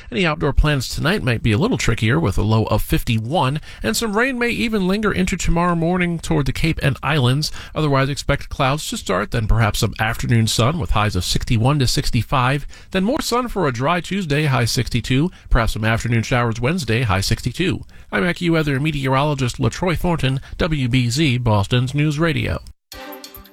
Any outdoor plans tonight might be a little trickier with a low of 51, and some rain may even linger into tomorrow morning toward the Cape and Islands. Otherwise, expect clouds to start, then perhaps some afternoon sun with highs of 61 to 65, then more sun for a dry Tuesday, high 62, perhaps some afternoon showers Wednesday, high 62. I'm AccuWeather meteorologist LaTroy Thornton, WBZ Boston's News Radio.